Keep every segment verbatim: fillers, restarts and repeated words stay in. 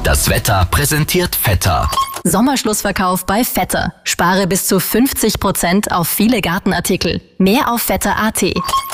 Das Wetter präsentiert Vetter. Sommerschlussverkauf bei Vetter. Spare bis zu fünfzig Prozent auf viele Gartenartikel. Mehr auf vetter punkt at.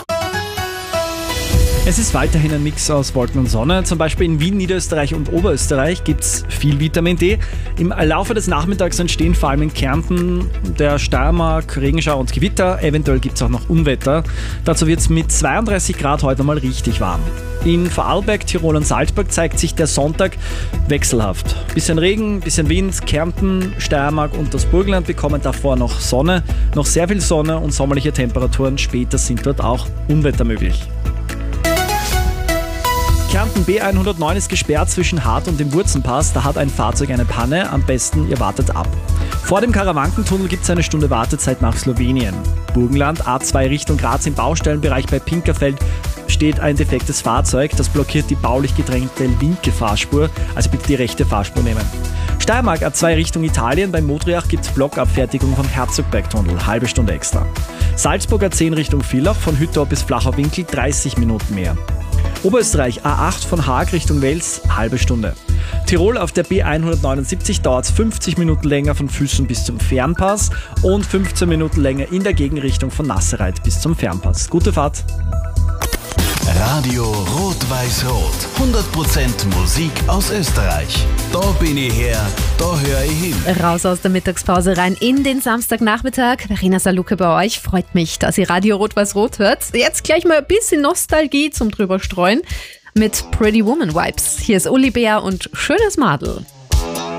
Es ist weiterhin ein Mix aus Wolken und Sonne. Zum Beispiel in Wien, Niederösterreich und Oberösterreich gibt es viel Vitamin D. Im Laufe des Nachmittags entstehen vor allem in Kärnten, der Steiermark Regenschauer und Gewitter. Eventuell gibt es auch noch Unwetter. Dazu wird es mit zweiunddreißig Grad heute mal richtig warm. In Vorarlberg, Tirol und Salzburg zeigt sich der Sonntag wechselhaft. Bisschen Regen, bisschen Wind. Kärnten, Steiermark und das Burgenland bekommen davor noch Sonne. Noch sehr viel Sonne und sommerliche Temperaturen. Später sind dort auch Unwetter möglich. Kärnten B hundertneun ist gesperrt zwischen Hart und dem Wurzenpass. Da hat ein Fahrzeug eine Panne. Am besten, ihr wartet ab. Vor dem Karawankentunnel gibt es eine Stunde Wartezeit nach Slowenien. Burgenland, A zwei Richtung Graz im Baustellenbereich bei Pinkerfeld steht ein defektes Fahrzeug. Das blockiert die baulich gedrängte linke Fahrspur. Also bitte die rechte Fahrspur nehmen. Steiermark A zwei Richtung Italien. Bei Modriach gibt es Blockabfertigung vom Herzogbergtunnel. Halbe Stunde extra. Salzburg A zehn Richtung Villach. Von Hüttor bis Flachau Winkel dreißig Minuten mehr. Oberösterreich A acht von Haag Richtung Wels, halbe Stunde. Tirol auf der B hundertneunundsiebzig dauert es fünfzig Minuten länger von Füssen bis zum Fernpass und fünfzehn Minuten länger in der Gegenrichtung von Nassereit bis zum Fernpass. Gute Fahrt! Radio Rot-Weiß-Rot. hundert Prozent Musik aus Österreich. Da bin ich her, da höre ich hin. Raus aus der Mittagspause rein in den Samstagnachmittag. Verena Saluke bei euch. Freut mich, dass ihr Radio Rot-Weiß-Rot hört. Jetzt gleich mal ein bisschen Nostalgie zum drüber streuen mit Pretty Woman Vibes. Hier ist Uli Bär und Schönes Madel.